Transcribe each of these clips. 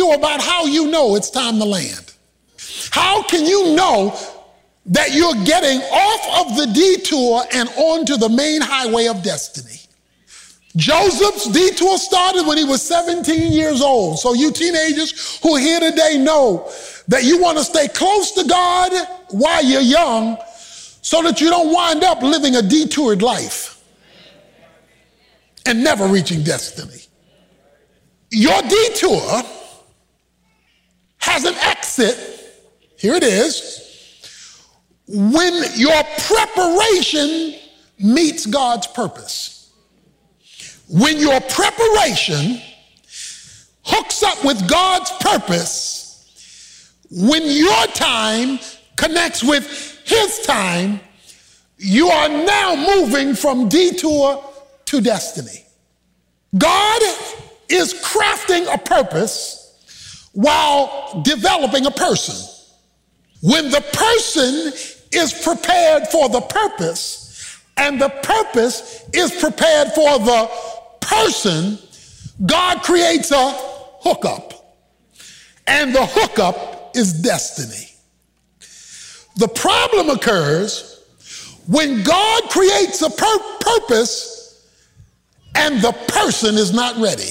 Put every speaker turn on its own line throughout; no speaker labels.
you about how you know it's time to land? How can you know that you're getting off of the detour and onto the main highway of destiny? Joseph's detour started when he was 17 years old. So you teenagers who are here today know that you want to stay close to God while you're young so that you don't wind up living a detoured life and never reaching destiny. Your detour has an exit. Here it is. When your preparation meets God's purpose. When your preparation hooks up with God's purpose, when your time connects with his time, you are now moving from detour to destiny. God is crafting a purpose while developing a person. When the person is prepared for the purpose and the purpose is prepared for the person, God creates a hookup. And the hookup is destiny. The problem occurs when God creates a purpose and the person is not ready.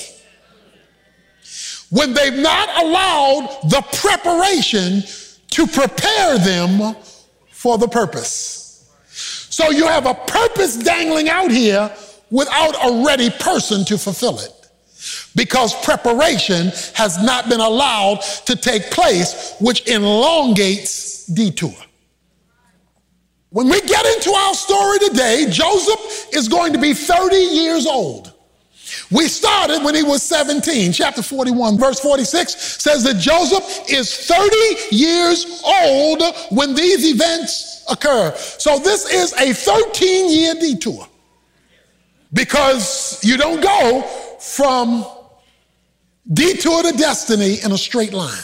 When they've not allowed the preparation to prepare them for the purpose. So you have a purpose dangling out here without a ready person to fulfill it, because preparation has not been allowed to take place, which elongates detour. When we get into our story today, Joseph is going to be 30 years old. We started when he was 17. Chapter 41, verse 46 says that Joseph is 30 years old when these events occur. So this is a 13-year detour, because you don't go from detour to destiny in a straight line.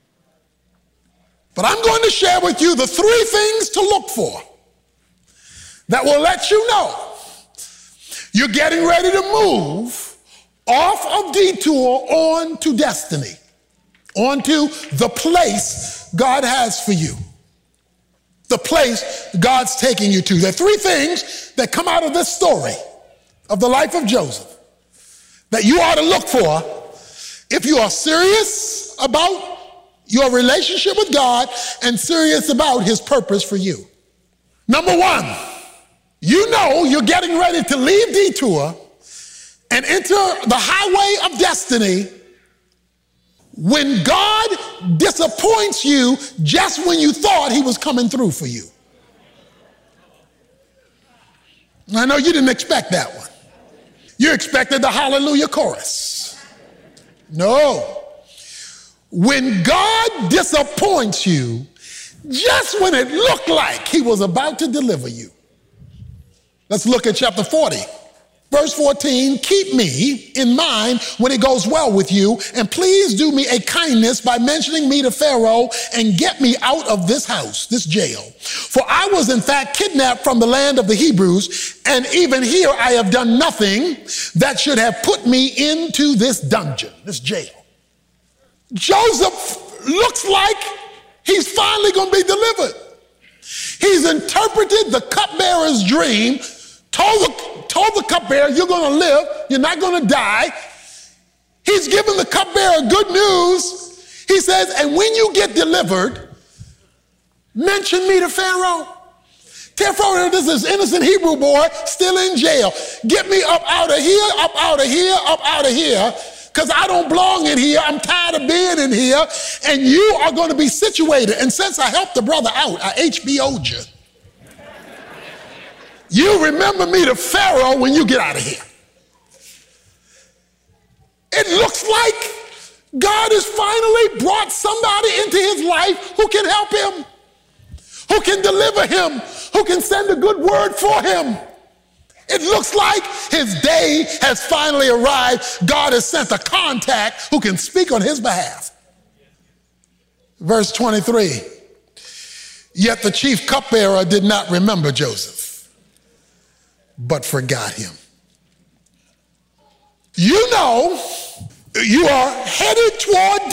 But I'm going to share with you the 3 things to look for that will let you know you're getting ready to move off of detour on to destiny, onto the place God has for you, the place God's taking you to. There are 3 things that come out of this story of the life of Joseph that you ought to look for if you are serious about your relationship with God and serious about his purpose for you. Number 1, you know you're getting ready to leave detour and enter the highway of destiny when God disappoints you just when you thought he was coming through for you. I know you didn't expect that one. You expected the hallelujah chorus. No. When God disappoints you just when it looked like he was about to deliver you. Let's look at chapter 40. Verse 14, keep me in mind when it goes well with you, and please do me a kindness by mentioning me to Pharaoh and get me out of this house, this jail. For I was in fact kidnapped from the land of the Hebrews, and even here I have done nothing that should have put me into this dungeon, this jail. Joseph looks like he's finally going to be delivered. He's interpreted the cupbearer's dream, told the cupbearer, you're going to live, you're not going to die. He's given the cupbearer good news. He says, and when you get delivered, mention me to Pharaoh. Tell Pharaoh this is innocent Hebrew boy still in jail. Get me up out of here, up out of here, up out of here, because I don't belong in here. I'm tired of being in here, and you are going to be situated. And since I helped the brother out, I HBO'd you. You remember me to Pharaoh when you get out of here. It looks like God has finally brought somebody into his life who can help him, who can deliver him, who can send a good word for him. It looks like his day has finally arrived. God has sent a contact who can speak on his behalf. Verse 23, yet the chief cupbearer did not remember Joseph, but forgot him. You know you are headed toward